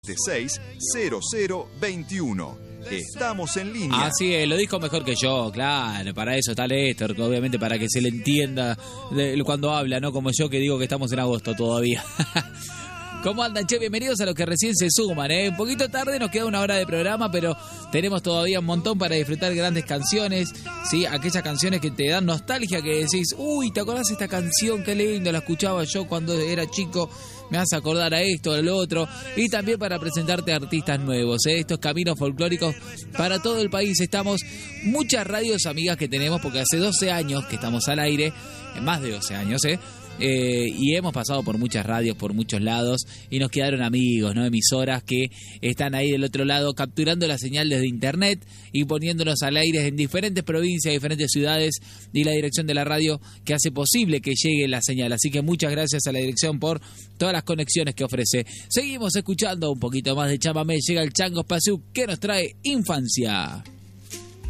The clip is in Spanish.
0021. Estamos en línea. Así es, lo dijo mejor que yo, claro, para eso está Lester, obviamente para que se le entienda cuando habla, no como yo que digo que estamos en agosto todavía. ¿Cómo andan, che? Bienvenidos a los que recién se suman, Un poquito tarde, nos queda una hora de programa, pero tenemos todavía un montón para disfrutar grandes canciones, ¿sí? Aquellas canciones que te dan nostalgia, que decís, uy, ¿te acordás de esta canción? Qué lindo, la escuchaba yo cuando era chico, me vas a acordar a esto, a lo otro. Y también para presentarte artistas nuevos, Estos caminos folclóricos para todo el país. Estamos muchas radios amigas que tenemos, porque hace 12 años que estamos al aire, más de 12 años, y hemos pasado por muchas radios, por muchos lados, y nos quedaron amigos, ¿no? Emisoras que están ahí del otro lado capturando la señal desde internet y poniéndonos al aire en diferentes provincias, diferentes ciudades, y la dirección de la radio que hace posible que llegue la señal. Así que muchas gracias a la dirección por todas las conexiones que ofrece. Seguimos escuchando un poquito más de chamamé. Llega el Chango Spazuk que nos trae Infancia.